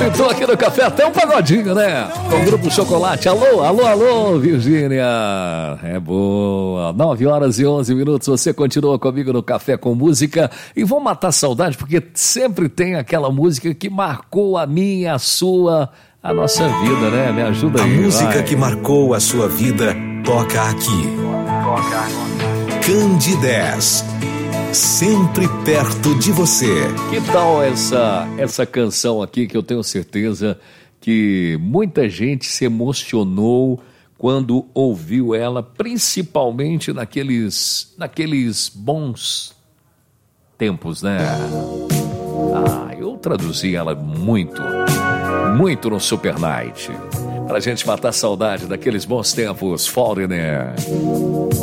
pintou aqui no café até um pagodinho, né? Com o Grupo Chocolate. Alô, alô, alô, Virgínia. É boa. 9h11. Você continua comigo no Café com Música. E vamos matar saudade, porque sempre tem aquela música que marcou a minha, a sua, a nossa vida, né? Me ajuda aí. A música vai. que marcou a sua vida toca aqui. Candidez. Sempre perto de você. Que tal essa canção aqui que eu tenho certeza que muita gente se emocionou quando ouviu ela, principalmente naqueles bons tempos, né? Eu traduzi ela muito no Super Night, pra gente matar saudade daqueles bons tempos, Foreigner.